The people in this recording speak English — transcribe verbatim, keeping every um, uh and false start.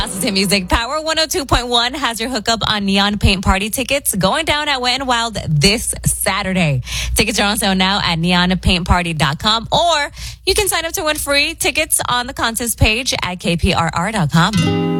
Positive Music Power one oh two point one has your hookup on Neon Paint Party tickets going down at Wet n Wild this Saturday. Tickets are on sale now at neon paint party dot com, or you can sign up to win free tickets on the contest page at k p r r dot com.